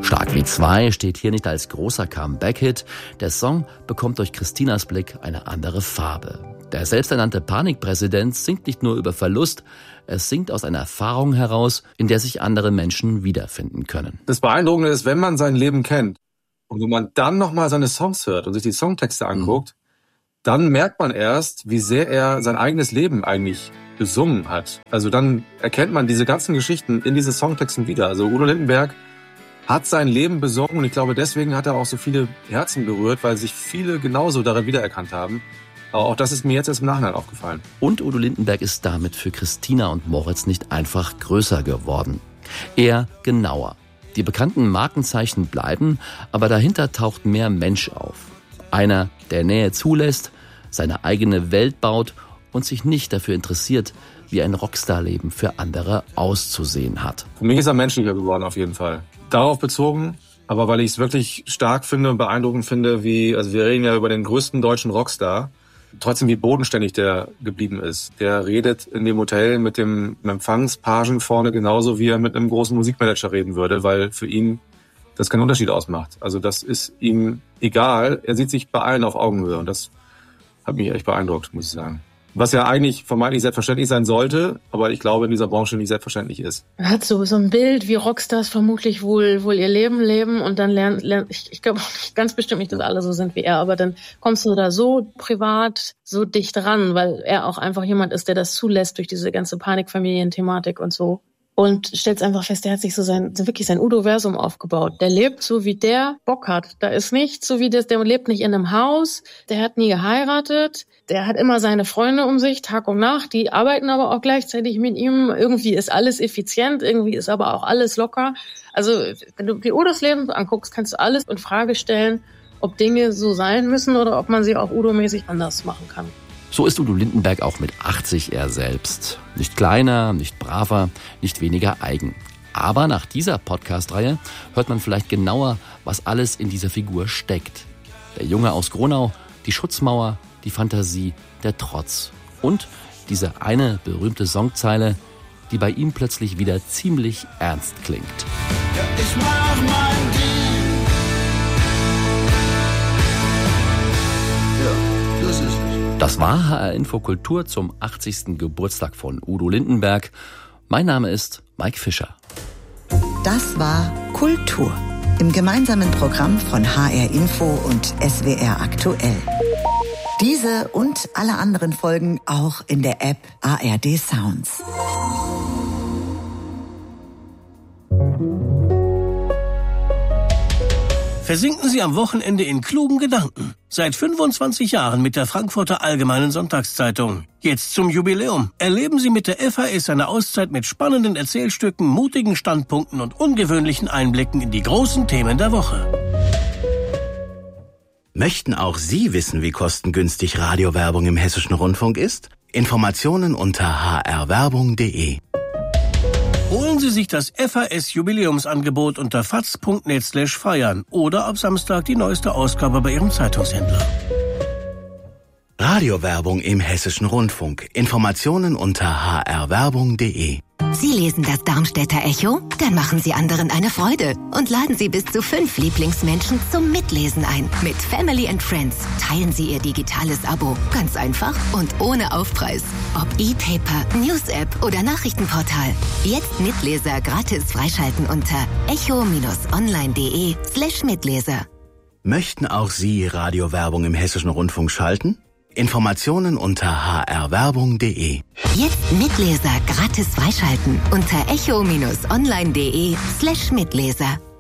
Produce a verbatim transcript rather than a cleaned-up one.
Stark wie zwei steht hier nicht als großer Comeback-Hit. Der Song bekommt durch Christinas Blick eine andere Farbe. Der selbsternannte Panikpräsident singt nicht nur über Verlust, er singt aus einer Erfahrung heraus, in der sich andere Menschen wiederfinden können. Das Beeindruckende ist, wenn man sein Leben kennt und wenn man dann nochmal seine Songs hört und sich die Songtexte anguckt, mhm. dann merkt man erst, wie sehr er sein eigenes Leben eigentlich besungen hat. Also dann erkennt man diese ganzen Geschichten in diesen Songtexten wieder. Also Udo Lindenberg hat sein Leben besungen und ich glaube, deswegen hat er auch so viele Herzen berührt, weil sich viele genauso darin wiedererkannt haben. Aber auch das ist mir jetzt erst im Nachhinein aufgefallen. Und Udo Lindenberg ist damit für Christina und Moritz nicht einfach größer geworden. Eher genauer. Die bekannten Markenzeichen bleiben, aber dahinter taucht mehr Mensch auf. Einer, der Nähe zulässt, seine eigene Welt baut und sich nicht dafür interessiert, wie ein Rockstar-Leben für andere auszusehen hat. Für mich ist er menschlicher geworden auf jeden Fall. Darauf bezogen, aber weil ich es wirklich stark finde und beeindruckend finde, wie, also wir reden ja über den größten deutschen Rockstar, trotzdem wie bodenständig der geblieben ist. Der redet in dem Hotel mit dem Empfangspagen vorne genauso, wie er mit einem großen Musikmanager reden würde, weil für ihn das keinen Unterschied ausmacht. Also das ist ihm egal, er sieht sich bei allen auf Augenhöhe und das hat mich echt beeindruckt, muss ich sagen. Was ja eigentlich vermeintlich selbstverständlich sein sollte, aber ich glaube in dieser Branche nicht selbstverständlich ist. Er hat so, so ein Bild, wie Rockstars vermutlich wohl, wohl ihr Leben leben und dann lernt, lernt ich, ich glaube ganz bestimmt nicht, dass alle so sind wie er, aber dann kommst du da so privat, so dicht ran, weil er auch einfach jemand ist, der das zulässt durch diese ganze Panikfamilien-Thematik und so. Und stellst einfach fest, der hat sich so sein, wirklich sein Udo-Versum aufgebaut. Der lebt so, wie der Bock hat. Da ist nichts so wie das, der lebt nicht in einem Haus, der hat nie geheiratet, der hat immer seine Freunde um sich, Tag und Nacht, die arbeiten aber auch gleichzeitig mit ihm. Irgendwie ist alles effizient, irgendwie ist aber auch alles locker. Also, wenn du dir Udos Leben anguckst, kannst du alles in Frage stellen, ob Dinge so sein müssen oder ob man sie auch Udo-mäßig anders machen kann. So ist Udo Lindenberg auch mit achtzig er selbst. Nicht kleiner, nicht braver, nicht weniger eigen. Aber nach dieser Podcast-Reihe hört man vielleicht genauer, was alles in dieser Figur steckt. Der Junge aus Gronau, die Schutzmauer, die Fantasie, der Trotz. Und diese eine berühmte Songzeile, die bei ihm plötzlich wieder ziemlich ernst klingt. Ja, ich mach mein Ding. Ja, das ist es. Das war H R Info Kultur zum achtzigsten Geburtstag von Udo Lindenberg. Mein Name ist Mike Fischer. Das war Kultur im gemeinsamen Programm von H R Info und S W R Aktuell. Diese und alle anderen Folgen auch in der App A R D Sounds. Versinken Sie am Wochenende in klugen Gedanken. Seit fünfundzwanzig Jahren mit der Frankfurter Allgemeinen Sonntagszeitung. Jetzt zum Jubiläum. Erleben Sie mit der F A S eine Auszeit mit spannenden Erzählstücken, mutigen Standpunkten und ungewöhnlichen Einblicken in die großen Themen der Woche. Möchten auch Sie wissen, wie kostengünstig Radiowerbung im Hessischen Rundfunk ist? Informationen unter h r werbung punkt d e. Holen Sie sich das F A S-Jubiläumsangebot unter faz punkt net slash feiern oder ab Samstag die neueste Ausgabe bei Ihrem Zeitungshändler. Radiowerbung im Hessischen Rundfunk. Informationen unter h r werbung punkt d e. Sie lesen das Darmstädter Echo? Dann machen Sie anderen eine Freude und laden Sie bis zu fünf Lieblingsmenschen zum Mitlesen ein. Mit Family and Friends teilen Sie Ihr digitales Abo. Ganz einfach und ohne Aufpreis. Ob E-Paper, News-App oder Nachrichtenportal. Jetzt Mitleser gratis freischalten unter echo-online.de slash Mitleser. Möchten auch Sie Radiowerbung im Hessischen Rundfunk schalten? Informationen unter h r werbung punkt d e. Jetzt Mitleser gratis freischalten unter echo-online.de slash Mitleser.